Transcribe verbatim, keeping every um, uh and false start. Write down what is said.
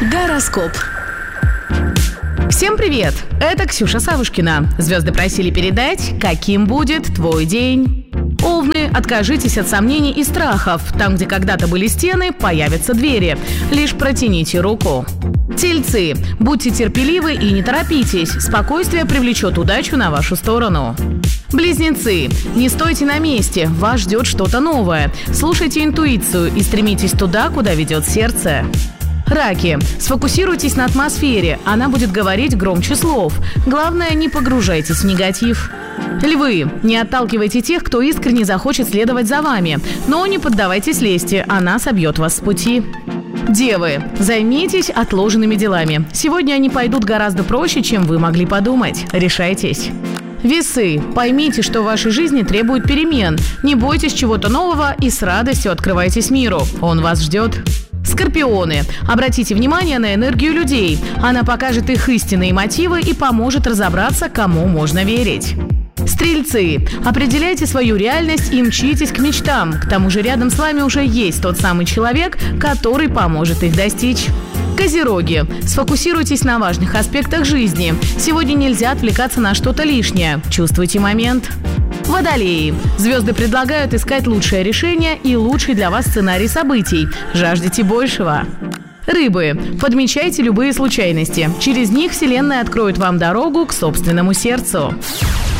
Гороскоп. Всем привет! Это Ксюша Савушкина. Звезды просили передать, каким будет твой день. Овны, откажитесь от сомнений и страхов. Там, где когда-то были стены, появятся двери. Лишь протяните руку. Тельцы, будьте терпеливы и не торопитесь. Спокойствие привлечет удачу на вашу сторону. Близнецы, не стойте на месте, вас ждет что-то новое. Слушайте интуицию и стремитесь туда, куда ведет сердце. Раки, сфокусируйтесь на атмосфере, она будет говорить громче слов. Главное, не погружайтесь в негатив. Львы, не отталкивайте тех, кто искренне захочет следовать за вами, но не поддавайтесь лести, она собьет вас с пути. Девы, займитесь отложенными делами. Сегодня они пойдут гораздо проще, чем вы могли подумать. Решайтесь. Весы, поймите, что в вашей жизни требует перемен. Не бойтесь чего-то нового и с радостью открывайтесь миру. Он вас ждет. Скорпионы, обратите внимание на энергию людей. Она покажет их истинные мотивы и поможет разобраться, кому можно верить. Стрельцы, определяйте свою реальность и мчитесь к мечтам. К тому же рядом с вами уже есть тот самый человек, который поможет их достичь. Козероги, сфокусируйтесь на важных аспектах жизни. Сегодня нельзя отвлекаться на что-то лишнее. Чувствуйте момент. Водолеи, звезды предлагают искать лучшее решение и лучший для вас сценарий событий. Жаждите большего. Рыбы, подмечайте любые случайности. Через них Вселенная откроет вам дорогу к собственному сердцу.